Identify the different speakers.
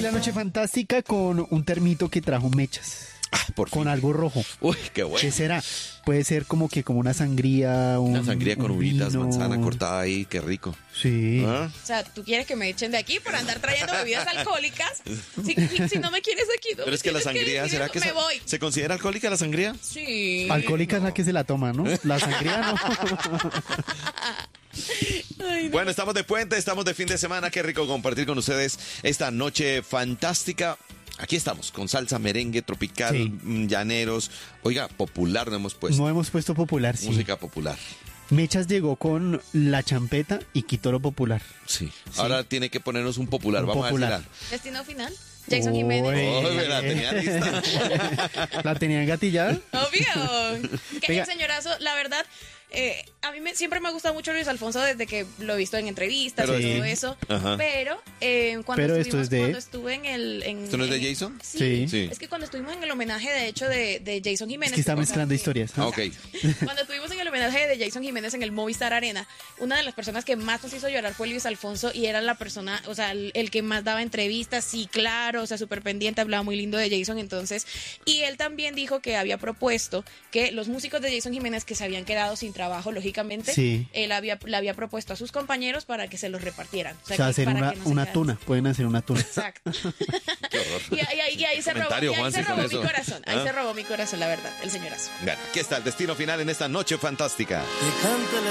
Speaker 1: aquí la noche fantástica con un termito que trajo mechas.
Speaker 2: Por fin.
Speaker 1: Con algo rojo.
Speaker 2: Uy, qué bueno.
Speaker 1: ¿Qué será? Puede ser como una sangría,
Speaker 2: Una sangría con
Speaker 1: un
Speaker 2: uvitas,
Speaker 1: vino.
Speaker 2: manzana cortada ahí, qué rico.
Speaker 1: Sí.
Speaker 2: ¿Ah?
Speaker 3: O sea, ¿tú quieres que me echen de aquí por andar trayendo bebidas alcohólicas? Si no me quieres aquí, no
Speaker 2: Pero es que la
Speaker 3: me tienes
Speaker 2: sangría,
Speaker 3: decir
Speaker 2: ¿será
Speaker 3: eso,
Speaker 2: que
Speaker 3: me voy.
Speaker 2: se considera alcohólica la sangría?
Speaker 3: Sí.
Speaker 1: Alcohólica es la que se la toma, ¿no? La sangría no.
Speaker 3: Ay, no.
Speaker 2: Bueno, estamos de puente, estamos de fin de semana. Qué rico compartir con ustedes esta noche fantástica. Aquí estamos, con salsa, merengue, tropical,
Speaker 1: Sí.
Speaker 2: llaneros. Oiga, popular no hemos puesto.
Speaker 1: No hemos puesto popular, sí.
Speaker 2: Música popular.
Speaker 1: Mechas llegó con la champeta y quitó lo popular.
Speaker 2: Sí. Ahora tiene que ponernos un popular.
Speaker 1: Un
Speaker 2: Vamos
Speaker 1: popular.
Speaker 2: a ver
Speaker 3: Destino final. Jason Jiménez.
Speaker 2: si la tenía lista.
Speaker 1: ¿La tenían gatillada?
Speaker 3: Obvio. Que
Speaker 1: Venga.
Speaker 3: el señorazo, la verdad, a mí siempre me ha gustado mucho Luis Alfonso desde que lo he visto en entrevistas
Speaker 2: Pero
Speaker 3: y todo
Speaker 1: sí.
Speaker 3: eso.
Speaker 2: Ajá.
Speaker 3: Pero
Speaker 1: Pero esto es de-
Speaker 3: cuando estuve en el...
Speaker 2: ¿Esto no es de Jason?
Speaker 3: Sí.
Speaker 2: Sí.
Speaker 3: Es que cuando estuvimos en el homenaje, de hecho, de Jason Jiménez...
Speaker 1: Es que está
Speaker 3: o sea,
Speaker 1: mezclando historias.
Speaker 2: Ah, ok.
Speaker 3: Cuando estuvimos en el homenaje de Jason Jiménez en el Movistar Arena, una de las personas que más nos hizo llorar fue Luis Alfonso y era la persona, o sea, el que más daba entrevistas, sí, claro, o sea, súper pendiente, hablaba muy lindo de Jason, entonces, y él también dijo que había propuesto que los músicos de Jason Jiménez que se habían quedado sin trabajo, lógicamente,
Speaker 1: Sí.
Speaker 3: él le había propuesto a sus compañeros para que se los repartieran.
Speaker 1: O sea,
Speaker 3: que
Speaker 1: hacer
Speaker 3: para que no se
Speaker 1: una
Speaker 3: quedaran.
Speaker 1: tuna. Pueden hacer una tuna.
Speaker 3: Exacto.
Speaker 2: Qué horror.
Speaker 3: Y ahí se robó,
Speaker 2: Comentario,
Speaker 3: y ahí
Speaker 2: Juansi,
Speaker 3: se
Speaker 2: con
Speaker 3: robó mi
Speaker 2: eso.
Speaker 3: corazón. Ahí
Speaker 2: ¿Ah?
Speaker 3: se robó mi corazón, la verdad, el señorazo.
Speaker 2: Bueno, aquí está el destino final en esta noche fantástica.